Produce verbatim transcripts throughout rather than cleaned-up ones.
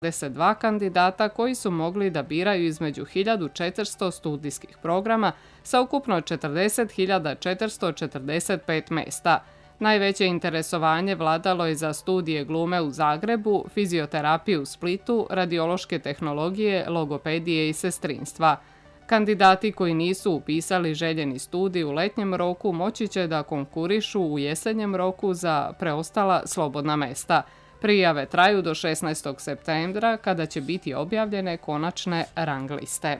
dvadeset dva kandidata koji su mogli da biraju između hiljadu četiristo studijskih programa sa ukupno četrdeset hiljada četiristo četrdeset pet mesta. Najveće interesovanje vladalo je za studije glume u Zagrebu, fizioterapiju u Splitu, radiološke tehnologije, logopedije i sestrinstva. Kandidati koji nisu upisali željeni studij u letnjem roku moći će da konkurišu u jesenjem roku za preostala slobodna mesta. Prijave traju do šesnaestog septembra kada će biti objavljene konačne rang liste.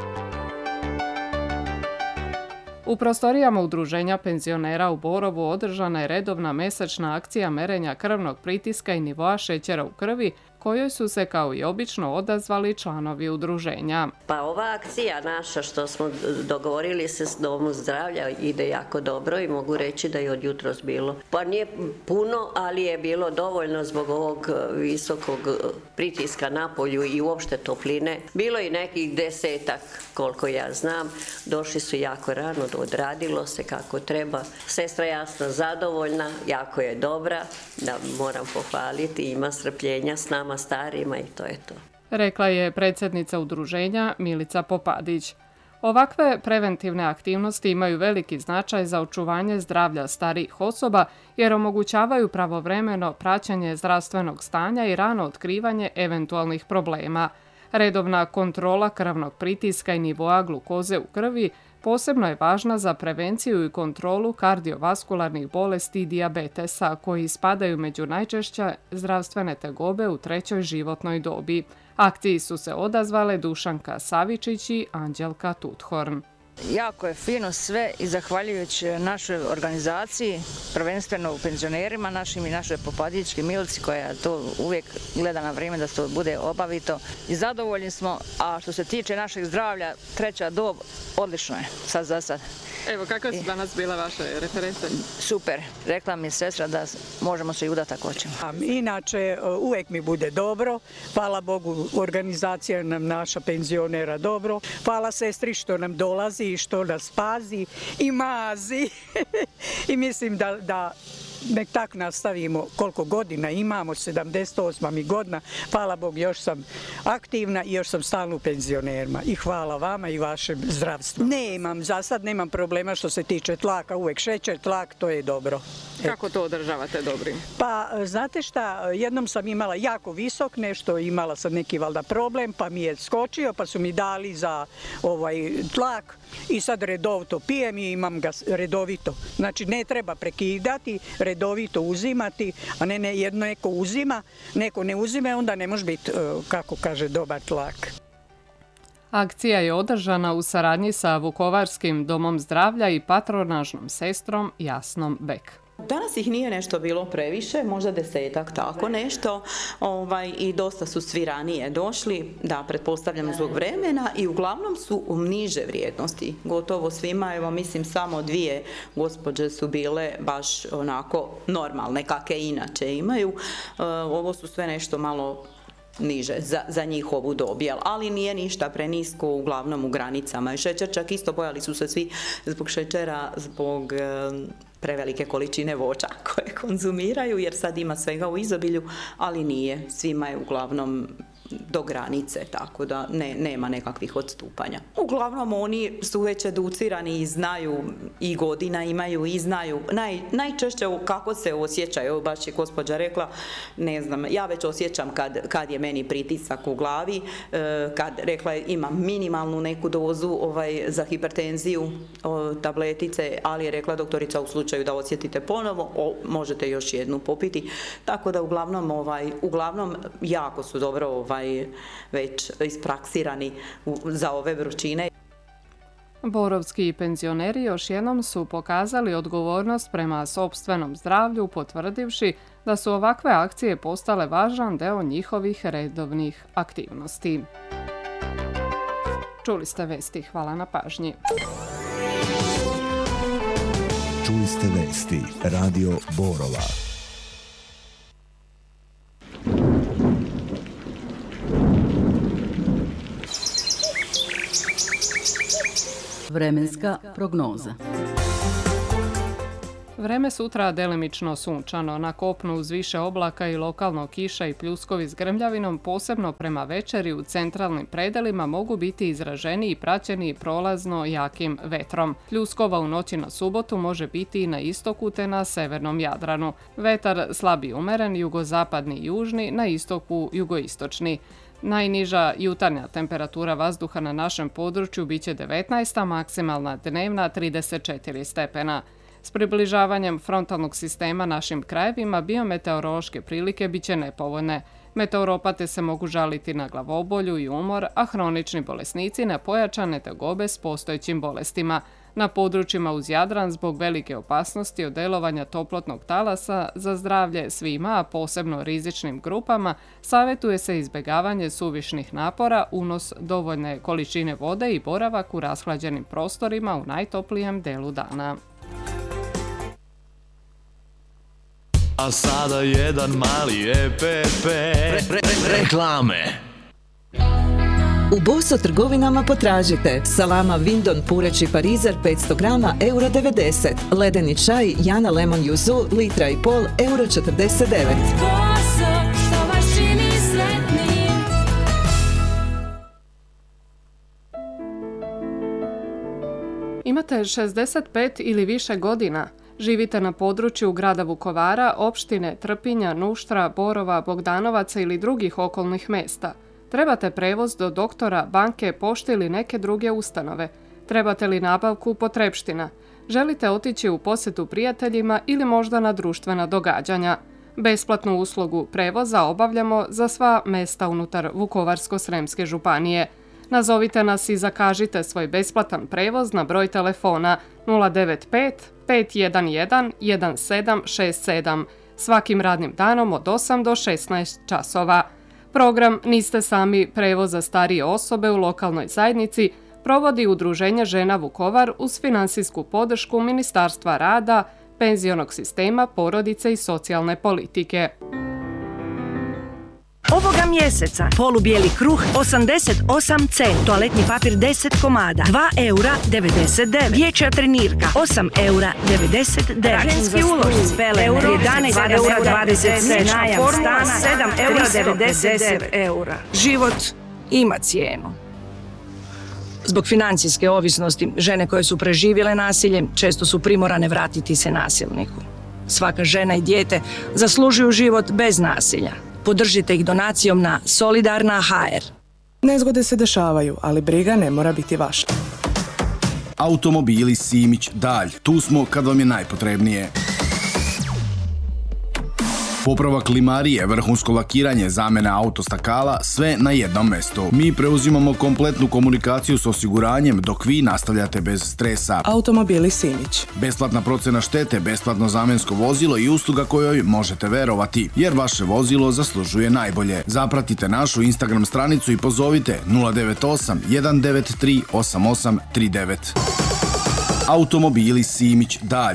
U prostorijama Udruženja penzionera u Borovu održana je redovna mesečna akcija merenja krvnog pritiska i nivoa šećera u krvi, kojoj su se kao i obično odazvali članovi udruženja. Pa ova akcija naša što smo dogovorili se s Domom zdravlja ide jako dobro i mogu reći da je od jutros bilo. Pa nije puno, ali je bilo dovoljno zbog ovog visokog pritiska na polju i uopšte topline. Bilo je nekih desetak, koliko ja znam. Došli su jako rano, odradilo se kako treba. Sestra Jasna zadovoljna, jako je dobra, da moram pohvaliti, ima strpljenja s nama starima i to je to. Rekla je predsjednica udruženja Milica Popadić. Ovakve preventivne aktivnosti imaju veliki značaj za očuvanje zdravlja starijih osoba jer omogućavaju pravovremeno praćenje zdravstvenog stanja i rano otkrivanje eventualnih problema. Redovna kontrola krvnog pritiska i nivoa glukoze u krvi posebno je važna za prevenciju i kontrolu kardiovaskularnih bolesti i dijabetesa koji spadaju među najčešće zdravstvene tegobe u trećoj životnoj dobi. Akciji su se odazvale Dušanka Savičić i Anđelka Tuthorn. Jako je fino sve i zahvaljujući našoj organizaciji, prvenstveno penzionerima našim i našoj Popadićki Milici koja to uvijek gleda na vrijeme da to bude obavito. I zadovoljni smo, a što se tiče našeg zdravlja, treća dob, odlično je sad za sad. Evo, kakve su danas bile vaše reference? Super. Rekla mi sestra da možemo se i udati ako hoćemo. Inače, uvijek mi bude dobro. Hvala Bogu, organizacija nam naša penzionera dobro. Hvala sestri što nam dolazi i što nas pazi i mazi. I mislim da, da nek tak nastavimo koliko godina imamo, sedamdeset osma mi godina. Hvala Bogu, još sam aktivna i još sam stalno u penzionerima. I hvala vama i vašem zdravstvu. Nemam, za sad nemam problema što se tiče tlaka, uvijek šećer, tlak, to je dobro. Kako to održavate dobrim? Pa, znate šta, jednom sam imala jako visok, nešto imala sam neki valjda problem, pa mi je skočio, pa su mi dali za ovaj tlak i sad redovito pijem i imam ga redovito. Znači, ne treba prekidati, redovito uzimati, a ne, ne jedno neko uzima, neko ne uzime, onda ne može biti, kako kaže, dobar tlak. Akcija je održana u saradnji sa Vukovarskim domom zdravlja i patronažnom sestrom Jasnom Bek. Danas ih nije nešto bilo previše, možda desetak, tako nešto, ovaj, i dosta su svi ranije došli, da, pretpostavljam zbog vremena i uglavnom su u niže vrijednosti, gotovo svima, evo mislim samo dvije gospođe su bile baš onako normalne, kakve inače imaju, e, ovo su sve nešto malo niže za, za njihovu dob, ali nije ništa prenisko, uglavnom u granicama. Šećer čak isto bojali su se svi zbog šećera, zbog e, prevelike količine voća koje konzumiraju, jer sad ima svega u izobilju, ali nije. Svima je uglavnom do granice, tako da ne, nema nekakvih odstupanja. Uglavnom oni su već educirani i znaju i godina imaju i znaju naj, najčešće kako se osjećaju. Evo baš je gospođa rekla, ne znam, ja već osjećam kad, kad je meni pritisak u glavi, kad rekla je imam minimalnu neku dozu ovaj, za hipertenziju o, tabletice, ali je rekla doktorica u slučaju da osjetite ponovo, o, možete još jednu popiti. Tako da uglavnom, ovaj, uglavnom jako su dobro ovaj, već ispraksirani za ove vrućine. Borovski penzioneri još jednom su pokazali odgovornost prema sopstvenom zdravlju, potvrdivši da su ovakve akcije postale važan deo njihovih redovnih aktivnosti. Čuli ste vesti, hvala na pažnji. Čuli ste vesti, Radio Borova. Vremenska prognoza. Vreme sutra delimično sunčano, na kopnu uz više oblaka i lokalno kiša i pljuskovi s grmljavinom, posebno prema večeri u centralnim predelima mogu biti izraženi i praćeni prolazno jakim vetrom. Pljuskova u noći na subotu može biti i na istoku te na severnom Jadranu. Vetar slab i umeren, jugozapadni i južni, na istoku jugoistočni. Najniža jutarnja temperatura vazduha na našem području biće devetnaest, a maksimalna dnevna trideset četiri stepena. S približavanjem frontalnog sistema našim krajevima biometeorološke prilike biće nepovoljne. Meteoropate se mogu žaliti na glavobolju i umor, a hronični bolesnici na pojačane tegobe s postojećim bolestima. Na područjima uz Jadran zbog velike opasnosti od delovanja toplotnog talasa za zdravlje svima, a posebno rizičnim grupama, savjetuje se izbjegavanje suvišnih napora, unos dovoljne količine vode i boravak u rashlađenim prostorima u najtoplijem delu dana. A sada jedan mali E P P re, re, re, reklame. U Boso trgovinama potražite salama Windon pureći parizer petsto grama euro devedeset, ledeni čaj Jana Lemon Yuzu litra i pol euro četrdeset devet. Boso, što vas čini sretnim. Imate šezdeset pet ili više godina? Živite na području grada Vukovara, opštine Trpinja, Nuštra, Borova, Bogdanovaca ili drugih okolnih mesta. Trebate prevoz do doktora, banke, pošte ili neke druge ustanove. Trebate li nabavku potrepština? Želite otići u posjetu prijateljima ili možda na društvena događanja? Besplatnu uslugu prevoza obavljamo za sva mesta unutar Vukovarsko-sremske županije. Nazovite nas i zakažite svoj besplatan prevoz na broj telefona nula devet pet pet jedan jedan jedan sedam šest sedam svakim radnim danom od osam do šesnaest časova. Program Niste sami prevoz za starije osobe u lokalnoj zajednici provodi Udruženje žena Vukovar uz finansijsku podršku Ministarstva rada, penzionog sistema, porodice i socijalne politike. Ovoga mjeseca polubijeli kruh osamdeset osam centi, toaletni papir deset komada, dva eura devedeset devet, dječja trenirka osam eura devedeset devet, ženski ulošci euro jedanaest eura dvadeset sedam, najam stana sedam eura devedeset devet eura. Život ima cijenu. Zbog financijske ovisnosti, žene koje su preživjele nasilje često su primorane vratiti se nasilniku. Svaka žena i dijete zaslužuju život bez nasilja. Podržite ih donacijom na Solidarna точка ха ер. Nezgode se dešavaju, ali briga ne mora biti vaša. Automobili Simić Dalj. Tu smo kad vam je najpotrebnije. Popravak limarije, vrhunsko lakiranje, zamena autostakala, sve na jednom mjestu. Mi preuzimamo kompletnu komunikaciju s osiguranjem dok vi nastavljate bez stresa. Automobili Simić. Besplatna procena štete, besplatno zamensko vozilo i usluga kojoj možete verovati, jer vaše vozilo zaslužuje najbolje. Zapratite našu Instagram stranicu i pozovite nula devet osam jedan devet tri osam osam tri devet. Automobili Simić Dalj.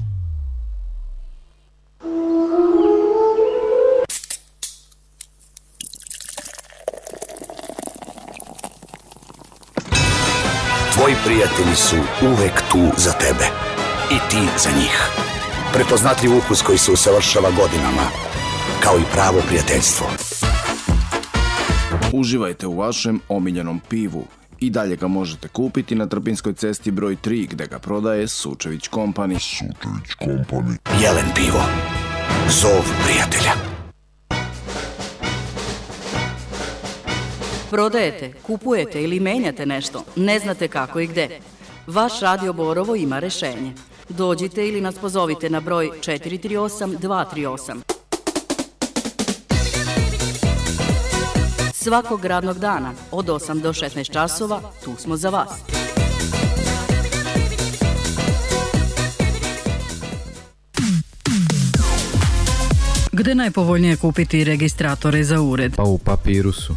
Tvoji prijatelji su uvek tu za tebe. I ti za njih. Prepoznatljiv ukus koji se usavršava godinama. Kao i pravo prijateljstvo. Uživajte u vašem omiljenom pivu. I dalje ga možete kupiti na Trpinskoj cesti broj tri gdje ga prodaje Sučević Company. Sučević Company. Jelen pivo. Zov prijatelja. Prodajete, kupujete ili menjate nešto, ne znate kako i gde. Vaš Radio Borovo ima rešenje. Dođite ili nas pozovite na broj četiri tri osam dva tri osam. Svakog radnog dana od osam do šesnaest časova tu smo za vas. Gde najpovoljnije kupiti registratore za ured? Pa u Papirusu.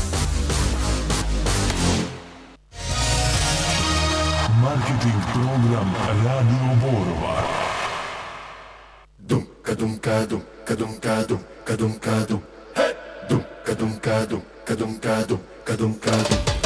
Marketing program Radio Borova. Dum kadum kadum kadum kadum kadum kadum. Hey! Dum kadum kadum kadum kadum kadum kadum.